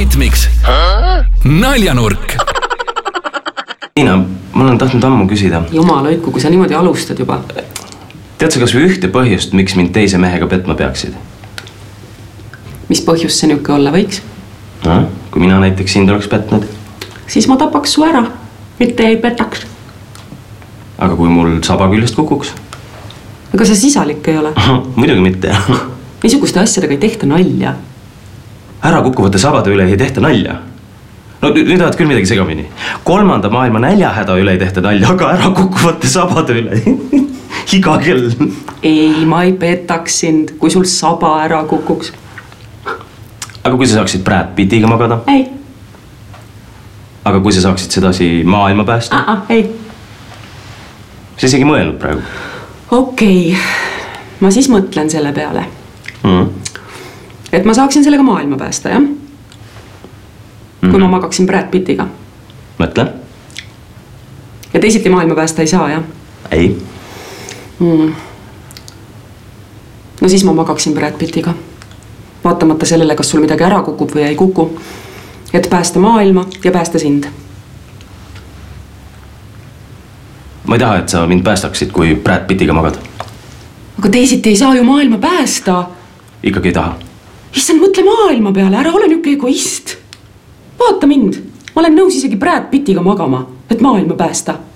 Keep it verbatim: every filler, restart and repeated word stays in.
Hitmix. Naljanurk. Tiina, ma olen tahtnud ammu küsida. Jumala õiku, kui sa niimoodi alustad juba. Tead sa kas või ühte põhjust, miks mind teise mehega petma peaksid? Mis põhjus see niuke olla võiks? No, kui mina näiteks sind oleks petnud. Siis ma tapaks su ära, mitte ei petaks. Aga kui mul saba küljest kukuks? Aga sa sisalik ei ole? Muidugi mitte. Niisuguste asjadega ei tehta nalja. Ära kukkuvate sabade üle ei tehta nalja. No nüüd oled küll midagi segamini. Kolmanda maailma näljahäda üle ei tehta nalja, aga ära kukkuvate sabade üle. Iga kell. Ei, ma ei petaks sind, kui sul saba ära kukuks. Aga kui sa saaksid Brad Pittiga magada? Ei. Aga kui sa saaksid sedasi maailma päästa? Aa, ei. Sa isegi mõelnud praegu? Okei, ma siis mõtlen selle peale. Mm. Et ma saaksin sellega maailma päästa, jah? Kui ma magaksin Brad Pittiga. Mõtle? Ja teisiti maailma päästa ei saa, jah? Ei. Mm. No siis ma magaksin Brad Pittiga. Vaatamata sellele, kas sul midagi ära kukub või ei kuku. Et päästa maailma ja päästa sind. Ma ei taha, et sa mind päästaksid, kui Brad Pittiga magad. Aga teisiti ei saa ju maailma päästa. Ikkagi ei taha. Issand, mõtle maailma peale, ära ole niuke egoist. Vaata mind, ma olen nõus isegi Brad Pittiga magama, et maailma päästa.